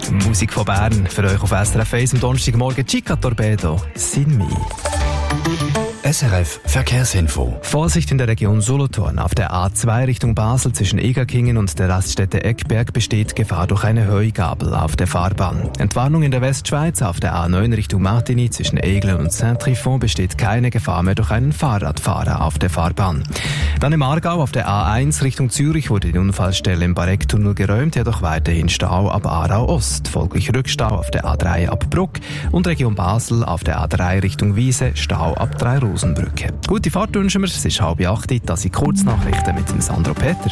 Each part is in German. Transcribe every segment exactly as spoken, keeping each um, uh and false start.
Musik von Bern für euch auf S R F eins am Donnerstagmorgen. Chica Torpedo, Sin Mi. S R F Verkehrsinfo. Vorsicht in der Region Solothurn. Auf der A zwei Richtung Basel zwischen Egerkingen und der Raststätte Eckberg besteht Gefahr durch eine Heugabel auf der Fahrbahn. Entwarnung in der Westschweiz. Auf der A neun Richtung Martigny zwischen Eglen und Saint-Trifon besteht keine Gefahr mehr durch einen Fahrradfahrer auf der Fahrbahn. Dann im Aargau auf der A eins Richtung Zürich wurde die Unfallstelle im Barecktunnel geräumt, jedoch weiterhin Stau ab Aarau Ost. Folglich Rückstau auf der A drei ab Bruck und Region Basel auf der A drei Richtung Wiese, Stau ab drei Rosenbrücke. Gute Fahrt wünschen wir, es ist halb acht, das sind Kurznachrichten mit dem Sandro Peter.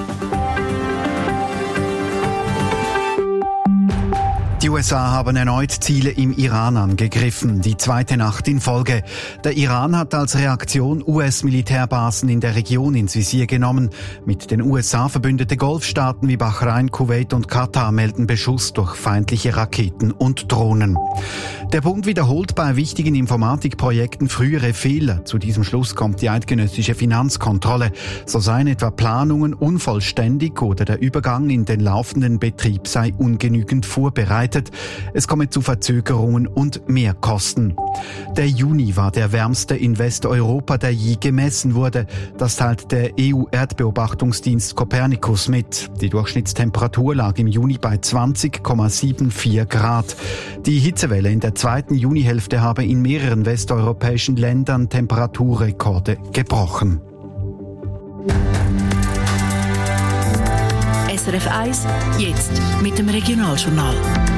Die U S A haben erneut Ziele im Iran angegriffen, die zweite Nacht in Folge. Der Iran hat als Reaktion U S-Militärbasen in der Region ins Visier genommen. Mit den U S A verbündete Golfstaaten wie Bahrain, Kuwait und Katar melden Beschuss durch feindliche Raketen und Drohnen. Der Bund wiederholt bei wichtigen Informatikprojekten frühere Fehler. Zu diesem Schluss kommt die eidgenössische Finanzkontrolle. So seien etwa Planungen unvollständig oder der Übergang in den laufenden Betrieb sei ungenügend vorbereitet. Es komme zu Verzögerungen und Mehrkosten. Der Juni war der wärmste in Westeuropa, der je gemessen wurde. Das teilt der E U-Erdbeobachtungsdienst Copernicus mit. Die Durchschnittstemperatur lag im Juni bei zwanzig Komma vierundsiebzig Grad. Die Hitzewelle in der zweiten Junihälfte habe in mehreren westeuropäischen Ländern Temperaturrekorde gebrochen. S R F eins, jetzt mit dem Regionaljournal.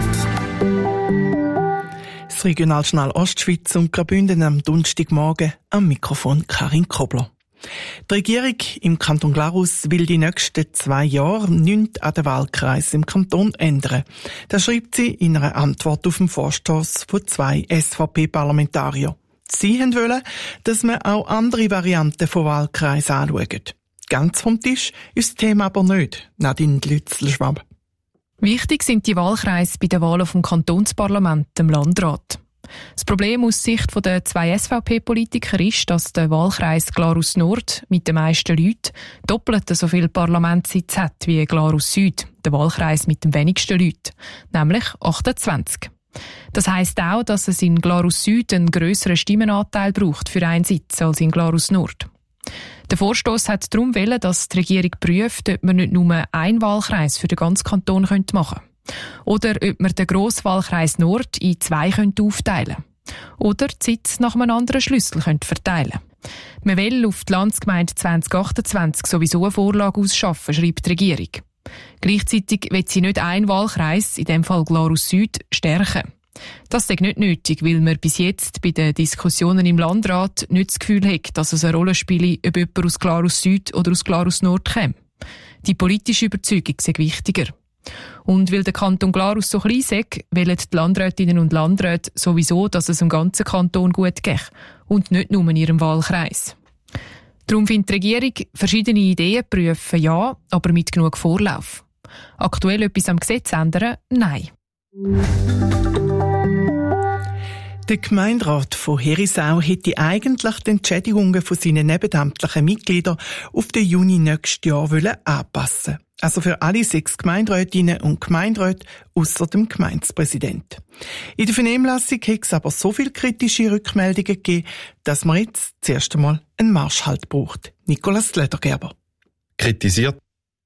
Das Regionaljournal Ostschweiz und Graubünden am Donnerstagmorgen am Mikrofon Karin Kobler. Die Regierung im Kanton Glarus will die nächsten zwei Jahre nichts an den Wahlkreisen im Kanton ändern. Das schreibt sie in einer Antwort auf den Vorstoss von zwei S V P-Parlamentariern. Sie wollen, dass man auch andere Varianten von Wahlkreisen anschaut. Ganz vom Tisch ist das Thema aber nicht. Nadine Lützel-Schwab. Wichtig sind die Wahlkreise bei den Wahlen vom Kantonsparlament, dem Landrat. Das Problem aus Sicht der zwei S V P-Politiker ist, dass der Wahlkreis Glarus Nord mit den meisten Leuten doppelt so viele Parlamentssitze hat wie Glarus Süd, der Wahlkreis mit den wenigsten Leuten, nämlich achtundzwanzig. Das heisst auch, dass es in Glarus Süd einen grösseren Stimmenanteil braucht für einen Sitz als in Glarus Nord. Der Vorstoss hat darum wollen, dass die Regierung prüft, ob man nicht nur einen Wahlkreis für den ganzen Kanton machen könnte. Oder ob man den Grosswahlkreis Nord in zwei könnte aufteilen könnte. Oder die Sitze nach einem anderen Schlüssel könnte verteilen. Man will auf die Landsgemeinde zwanzig achtundzwanzig sowieso eine Vorlage ausschaffen, schreibt die Regierung. Gleichzeitig will sie nicht einen Wahlkreis, in dem Fall Glarus Süd, stärken. Das ist nicht nötig, weil man bis jetzt bei den Diskussionen im Landrat nicht das Gefühl hat, dass es eine Rolle spielt, ob jemand aus Glarus Süd oder aus Glarus Nord kommt. Die politische Überzeugung ist wichtiger. Und weil der Kanton Glarus so klein ist, wollen die Landrätinnen und Landräte sowieso, dass es im ganzen Kanton gut geht und nicht nur in ihrem Wahlkreis. Darum findet die Regierung, verschiedene Ideen prüfen, ja, aber mit genug Vorlauf. Aktuell etwas am Gesetz ändern? Nein. Der Gemeinderat von Herisau hätte eigentlich die Entschädigungen von seinen nebenamtlichen Mitgliedern auf den Juni nächstes Jahr anpassen wollen. Also für alle sechs Gemeinderätinnen und Gemeinderäte ausser dem Gemeindepräsident. In der Vernehmlassung hat es aber so viele kritische Rückmeldungen gegeben, dass man jetzt zuerst einmal einen Marschhalt braucht. Nikolaus Ledergerber. Kritisiert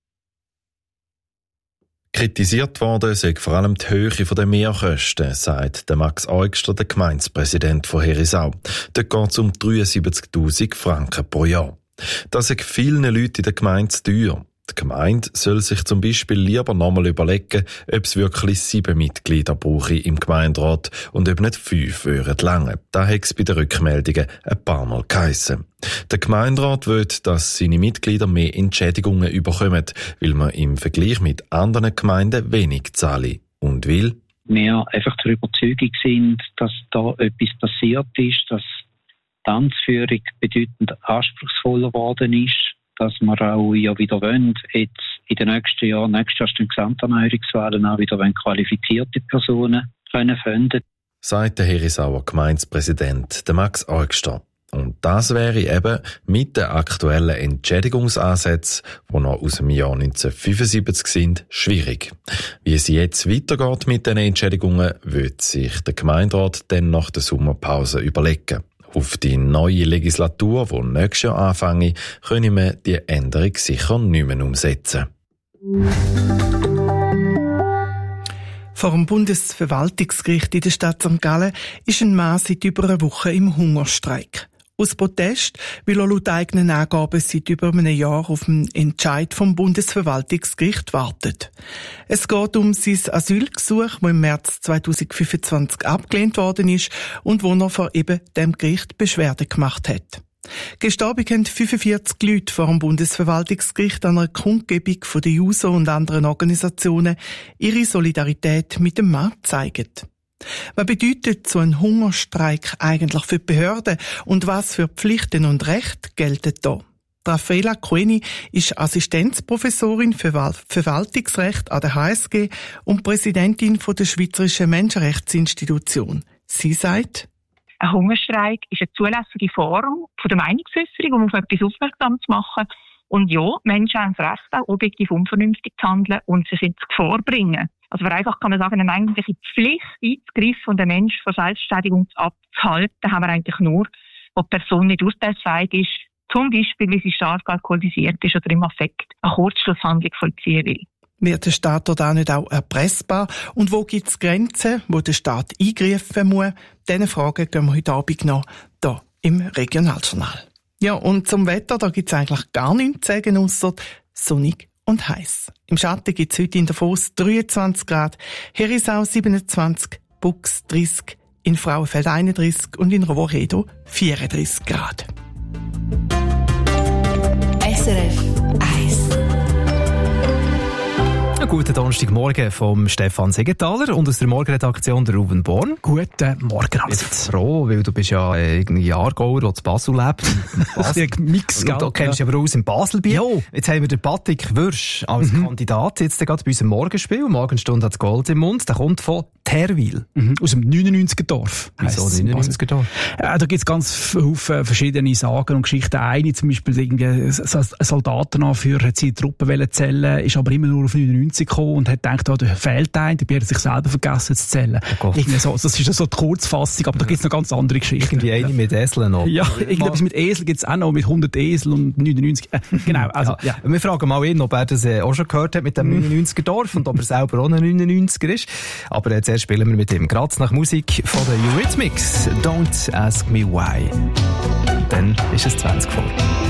Kritisiert worden sei vor allem die Höhe der Mehrkosten, sagt der Max Eugster, der Gemeindepräsident von Herisau. Dort geht es um dreiundsiebzigtausend Franken pro Jahr. Das ist vielen Leuten in der Gemeinde zu teuer. Die Gemeinde soll sich zum Beispiel lieber nochmal überlegen, ob es wirklich sieben Mitglieder brauche im Gemeinderat und ob nicht fünf würden lange. Da hat es bei den Rückmeldungen ein paar Mal geheissen. Der Gemeinderat will, dass seine Mitglieder mehr Entschädigungen bekommen, weil man im Vergleich mit anderen Gemeinden wenig zahle. Und will wir einfach der Überzeugung sind, dass da etwas passiert ist, dass die Amtsführung bedeutend anspruchsvoller geworden ist, dass wir auch ja wieder wollen, jetzt in den nächsten Jahren, nächstes Jahr stehen Gesamterneuerungswahlen auch wieder qualifizierte Personen können finden. Sagt der Herisauer Gemeindepräsident, der Max Eugster. Und das wäre eben mit den aktuellen Entschädigungsansätzen, die noch aus dem Jahr neunzehnhundertfünfundsiebzig sind, schwierig. Wie es jetzt weitergeht mit den Entschädigungen, wird sich der Gemeinderat dann nach der Sommerpause überlegen. Auf die neue Legislatur, die nächstes Jahr anfange, können wir die Änderung sicher nicht mehr umsetzen. Vor dem Bundesverwaltungsgericht in der Stadt Sankt Gallen ist ein Mann seit über einer Woche im Hungerstreik. Aus Protest, weil er laut eigenen Angaben seit über einem Jahr auf einen Entscheid vom Bundesverwaltungsgericht wartet. Es geht um sein Asylgesuch, das im März zweitausendfünfundzwanzig abgelehnt worden ist und wo er vor eben dem Gericht Beschwerde gemacht hat. Gestern Abend haben fünfundvierzig Leute vor dem Bundesverwaltungsgericht an einer Kundgebung von der JUSO und anderen Organisationen ihre Solidarität mit dem Mann gezeigt. Was bedeutet so ein Hungerstreik eigentlich für die Behörden und was für Pflichten und Rechte gelten da? Raffaella Coeni ist Assistenzprofessorin für Verwaltungsrecht an der H S G und Präsidentin der Schweizerischen Menschenrechtsinstitution. Sie sagt: Ein Hungerstreik ist eine zulässige Form von der Meinungsäußerung, um auf etwas aufmerksam zu machen. Und ja, Menschen haben das Recht, auch objektiv unvernünftig zu handeln und sich ins Gefahr bringen. Also vereinfacht kann man sagen, eine eigentliche Pflicht einzugreifen und den Menschen von Selbstständigung abzuhalten, haben wir eigentlich nur, wo die Person nicht urteilsfähig ist, zum Beispiel, weil sie stark alkoholisiert ist oder im Affekt eine Kurzschlusshandlung vollziehen will. Wird der Staat dort auch nicht auch erpressbar? Und wo gibt es Grenzen, wo der Staat eingreifen muss? Diese Fragen gehen wir heute Abend noch hier im Regionaljournal. Ja, und zum Wetter, da gibt es eigentlich gar nichts zu sagen, ausser sonnig und heiß. Im Schatten gibt es heute in Davos dreiundzwanzig Grad, Herisau siebenundzwanzig, Bux dreißig, in Frauenfeld einunddreißig und in Roveredo vierunddreißig Grad. S R F eins. Guten Donnerstagmorgen vom Stefan Segenthaler und aus der Morgenredaktion der Ruben Born. Guten Morgen. Ich bin froh, weil du bist ja irgendwie Aargauer, der in Basel lebt. Basel. Mix, und du kennst dich aber aus im Baselbier. Jo. Jetzt haben wir den Patrick Wörsch als mhm. Kandidat jetzt gerade bei unserem Morgenspiel. Morgenstunde hat das Gold im Mund. Der kommt von Terwil. Mhm. Aus dem neunundneunziger Dorf. Wieso neunundneunziger Dorf? Ja, da gibt es ganz viele verschiedene Sagen und Geschichten. Eine zum Beispiel, ein Soldatenanführer hat seine Truppen zählen, ist aber immer nur auf neunundneunzig gekommen und hat gedacht, oh, da fehlt ein, dabei hat er sich selber vergessen zu zählen. Oh so, das ist so die Kurzfassung, aber da gibt es noch ganz andere Geschichten. Irgendwie eine mit Eseln noch. Ja, irgendetwas mit Esel gibt es auch noch, mit hundert Esel und neunundneunzig. Äh, genau, also, ja. Ja. Wir fragen mal ihn, ob er das äh, auch schon gehört hat mit dem neunundneunziger Dorf und ob er selber auch ein neunundneunziger ist. Aber äh, zuerst spielen wir mit ihm. Gerade nach Musik von den Eurythmics. Don't ask me why. Dann ist es zwanzig vor.